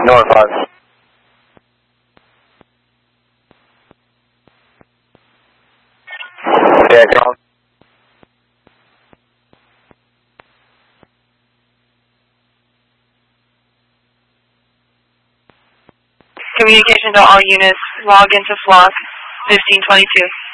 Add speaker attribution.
Speaker 1: North 5. Yeah, Charles.
Speaker 2: Communication to all units. Log into FLOS 1522.